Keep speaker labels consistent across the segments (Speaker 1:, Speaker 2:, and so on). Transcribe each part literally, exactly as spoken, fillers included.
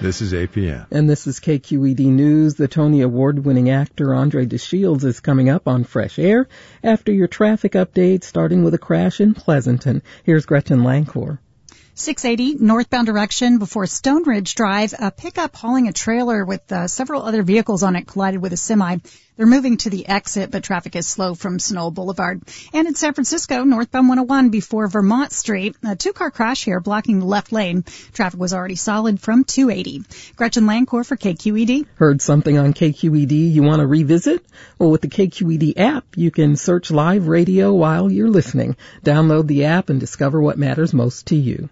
Speaker 1: This is A P M.
Speaker 2: And this is K Q E D News. The Tony Award-winning actor Andre DeShields is coming up on Fresh Air after your traffic update, starting with a crash in Pleasanton. Here's Gretchen Lancor.
Speaker 3: six eighty northbound direction before Stone Ridge Drive. A pickup hauling a trailer with uh, several other vehicles on it collided with a semi. They're moving to the exit, but traffic is slow from Snow Boulevard. And in San Francisco, northbound one oh one before Vermont Street. A two-car crash here blocking the left lane. Traffic was already solid from two eighty. Gretchen Lancor for K Q E D.
Speaker 2: Heard something on K Q E D you want to revisit? Well, with the K Q E D app, you can search live radio while you're listening. Download the app and discover what matters most to you.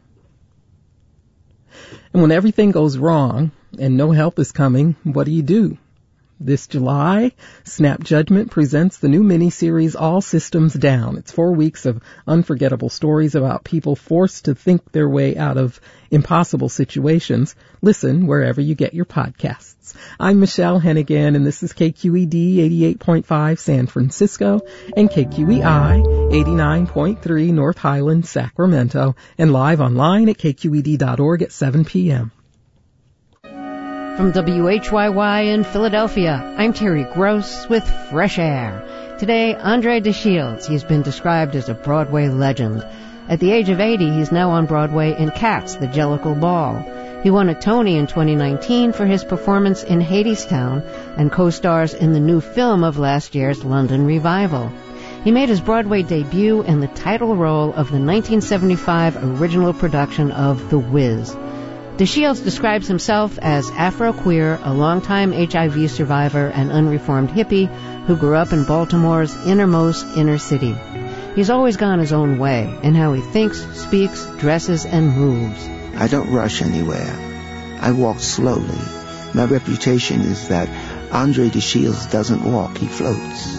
Speaker 2: And when everything goes wrong and no help is coming, what do you do? This July, Snap Judgment presents the new miniseries All Systems Down. It's four weeks of unforgettable stories about people forced to think their way out of impossible situations. Listen wherever you get your podcasts. I'm Michelle Hennigan, and this is K Q E D eighty-eight point five San Francisco and K Q E I eighty-nine point three North Highland, Sacramento, and live online at k q e d dot org at seven p.m.
Speaker 4: From W H Y Y in Philadelphia, I'm Terry Gross with Fresh Air. Today, Andre DeShields. He's been described as a Broadway legend. At the age of eighty, he's now on Broadway in Cats, the Jellicle Ball. He won a Tony in twenty nineteen for his performance in Hadestown and co-stars in the new film of last year's London Revival. He made his Broadway debut in the title role of the nineteen seventy-five original production of The Wiz. DeShields describes himself as Afro-queer, a longtime H I V survivor and unreformed hippie who grew up in Baltimore's innermost inner city. He's always gone his own way in how he thinks, speaks, dresses, and moves.
Speaker 5: I don't rush anywhere. I walk slowly. My reputation is that Andre DeShields doesn't walk, he floats.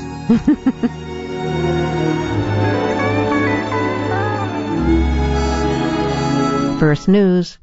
Speaker 4: First News.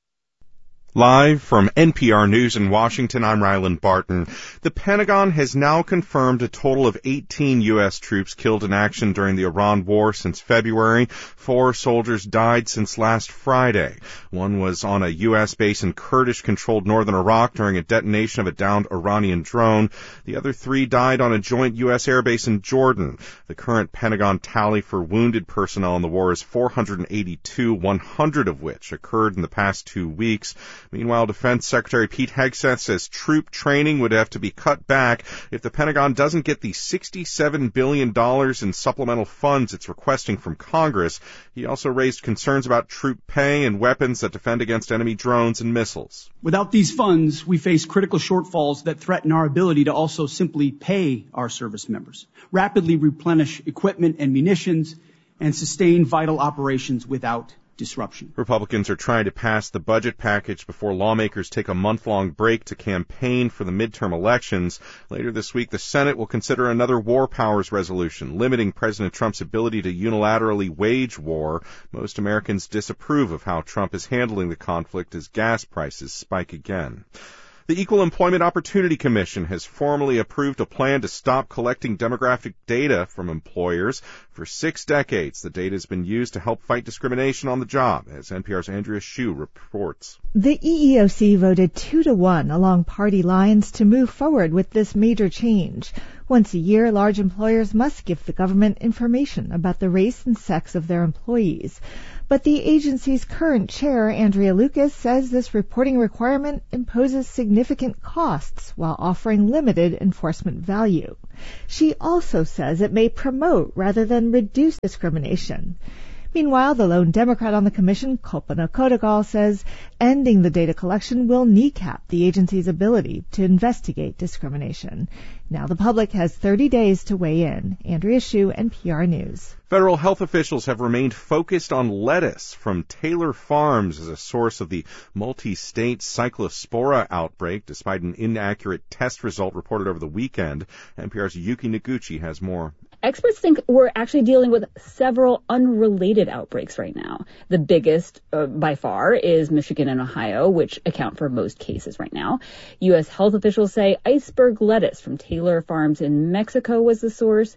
Speaker 6: Live from N P R News in Washington, I'm Ryland Barton. The Pentagon has now confirmed a total of eighteen U S troops killed in action during the Iran war since February. Four soldiers died since last Friday. One was on a U S base in Kurdish-controlled northern Iraq during a detonation of a downed Iranian drone. The other three died on a joint U S airbase in Jordan. The current Pentagon tally for wounded personnel in the war is four hundred eighty-two, one hundred of which occurred in the past two weeks. Meanwhile, Defense Secretary Pete Hegseth says troop training would have to be cut back if the Pentagon doesn't get the sixty-seven billion dollars in supplemental funds it's requesting from Congress. He also raised concerns about troop pay and weapons that defend against enemy drones and missiles.
Speaker 7: Without these funds, we face critical shortfalls that threaten our ability to also simply pay our service members, rapidly replenish equipment and munitions, and sustain vital operations without disruption.
Speaker 6: Republicans are trying to pass the budget package before lawmakers take a month-long break to campaign for the midterm elections. Later this week, the Senate will consider another war powers resolution, limiting President Trump's ability to unilaterally wage war. Most Americans disapprove of how Trump is handling the conflict as gas prices spike again. The Equal Employment Opportunity Commission has formally approved a plan to stop collecting demographic data from employers. For six decades, the data has been used to help fight discrimination on the job, as N P R's Andrea Hsu reports.
Speaker 8: The E E O C voted two to one along party lines to move forward with this major change. Once a year, large employers must give the government information about the race and sex of their employees. But the agency's current chair, Andrea Lucas, says this reporting requirement imposes significant costs while offering limited enforcement value. She also says it may promote rather than reduce discrimination. Meanwhile, the lone Democrat on the commission, Kalpana Kodagal, says ending the data collection will kneecap the agency's ability to investigate discrimination. Now the public has thirty days to weigh in. Andrea Hsu, N P R News.
Speaker 6: Federal health officials have remained focused on lettuce from Taylor Farms as a source of the multi-state cyclospora outbreak, despite an inaccurate test result reported over the weekend. N P R's Yuki Noguchi has more.
Speaker 9: Experts think we're actually dealing with several unrelated outbreaks right now. The biggest, uh, by far, is Michigan and Ohio, which account for most cases right now. U S health officials say iceberg lettuce from Taylor Farms in Mexico was the source.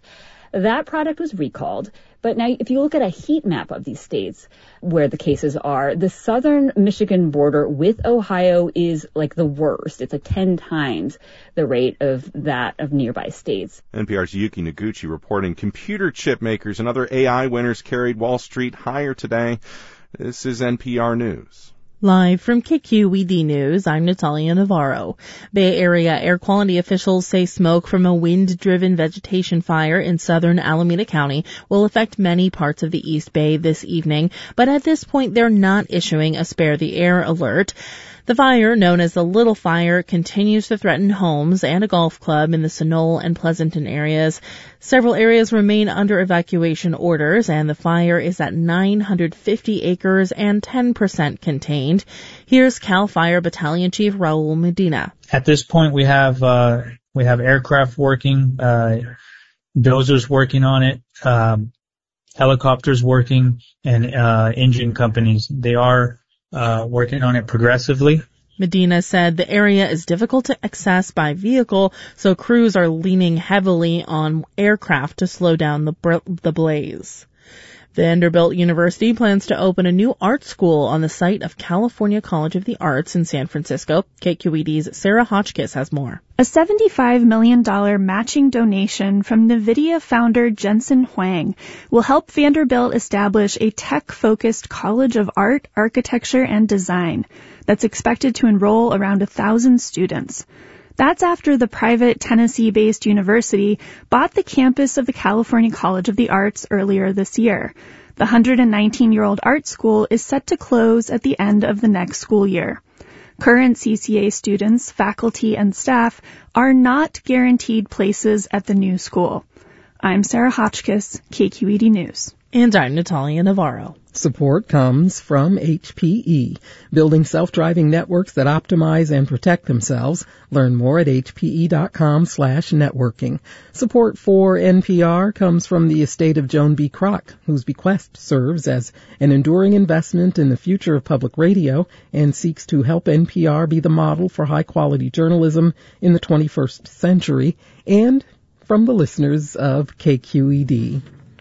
Speaker 9: That product was recalled. But now if you look at a heat map of these states where the cases are, the southern Michigan border with Ohio is like the worst. It's like ten times the rate of that of nearby states.
Speaker 6: N P R's Yuki Noguchi reporting computer chip makers and other A I winners carried Wall Street higher today. This is N P R News.
Speaker 1: Live from K Q E D News, I'm Natalia Navarro. Bay Area air quality officials say smoke from a wind-driven vegetation fire in southern Alameda County will affect many parts of the East Bay this evening, but at this point they're not issuing a spare the air alert. The fire, known as the Little Fire, continues to threaten homes and a golf club in the Sunol and Pleasanton areas. Several areas remain under evacuation orders, and the fire is at nine hundred fifty acres and ten percent contained. Here's CAL FIRE Battalion Chief Raul Medina.
Speaker 10: At this point, we have uh, we have aircraft working, uh, dozers working on it, um, helicopters working, and uh, engine companies. They are Uh, working on it progressively.
Speaker 1: Medina said the area is difficult to access by vehicle, so crews are leaning heavily on aircraft to slow down the, br- the blaze. Vanderbilt University plans to open a new art school on the site of California College of the Arts in San Francisco. K Q E D's Sarah Hotchkiss has more.
Speaker 11: A seventy-five million dollars matching donation from NVIDIA founder Jensen Huang will help Vanderbilt establish a tech-focused College of Art, Architecture, and Design that's expected to enroll around a thousand students. That's after the private Tennessee-based university bought the campus of the California College of the Arts earlier this year. The one hundred nineteen-year-old art school is set to close at the end of the next school year. Current C C A students, faculty, and staff are not guaranteed places at the new school. I'm Sarah Hotchkiss, K Q E D News.
Speaker 1: And I'm Natalia Navarro.
Speaker 2: Support comes from H P E, building self-driving networks that optimize and protect themselves. Learn more at hpe.com slash networking. Support for N P R comes from the estate of Joan B. Kroc, whose bequest serves as an enduring investment in the future of public radio and seeks to help N P R be the model for high-quality journalism in the twenty-first century, and from the listeners of K Q E D.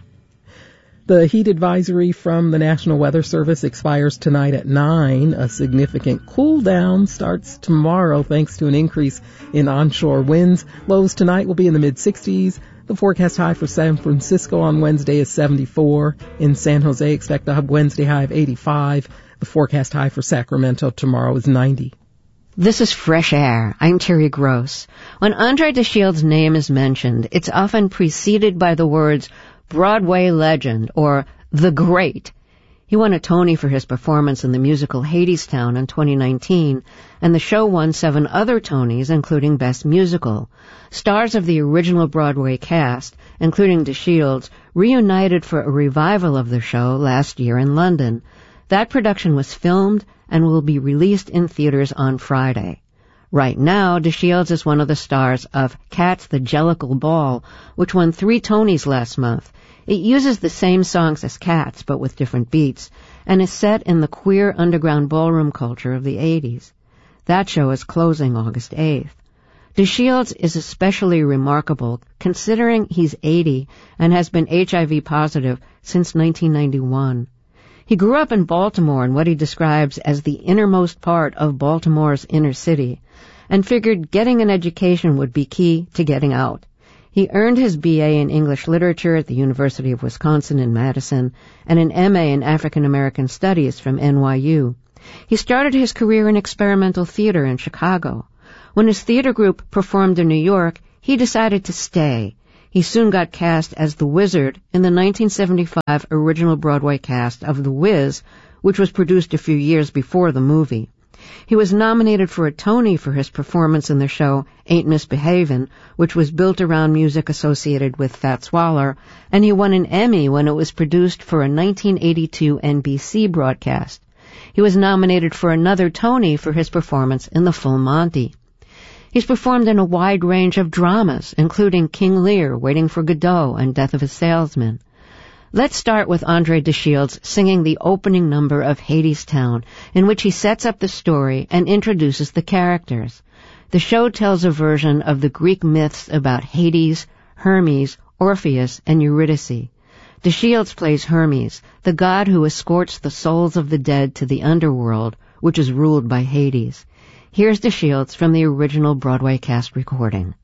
Speaker 2: The heat advisory from the National Weather Service expires tonight at nine. A significant cool down starts tomorrow thanks to an increase in onshore winds. Lows tonight will be in the mid sixties. The forecast high for San Francisco on Wednesday is seventy-four. In San Jose, expect a Wednesday high of eighty-five. The forecast high for Sacramento tomorrow is ninety.
Speaker 4: This is Fresh Air. I'm Terry Gross. When Andre DeShield's name is mentioned, it's often preceded by the words Broadway legend or The Great. He won a Tony for his performance in the musical Hadestown in twenty nineteen, and the show won seven other Tonys, including Best Musical. Stars of the original Broadway cast, including DeShields, reunited for a revival of the show last year in London. That production was filmed and will be released in theaters on Friday. Right now, DeShields is one of the stars of Cats the Jellicle Ball, which won three Tonys last month. It uses the same songs as Cats, but with different beats, and is set in the queer underground ballroom culture of the eighties. That show is closing August eighth. DeShields is especially remarkable considering he's eighty and has been H I V positive since nineteen ninety-one. He grew up in Baltimore in what he describes as the innermost part of Baltimore's inner city, and figured getting an education would be key to getting out. He earned his B A in English Literature at the University of Wisconsin in Madison and an M A in African American Studies from N Y U. He started his career in experimental theater in Chicago. When his theater group performed in New York, he decided to stay. He soon got cast as the Wizard in the nineteen seventy-five original Broadway cast of The Wiz, which was produced a few years before the movie. He was nominated for a Tony for his performance in the show Ain't Misbehavin', which was built around music associated with Fats Waller, and he won an Emmy when it was produced for a nineteen eighty-two N B C broadcast. He was nominated for another Tony for his performance in The Full Monty. He's performed in a wide range of dramas, including King Lear, Waiting for Godot, and Death of a Salesman. Let's start with Andre DeShields singing the opening number of Hadestown, in which he sets up the story and introduces the characters. The show tells a version of the Greek myths about Hades, Hermes, Orpheus and Eurydice. DeShields plays Hermes, the god who escorts the souls of the dead to the underworld, which is ruled by Hades. Here's DeShields from the original Broadway cast recording.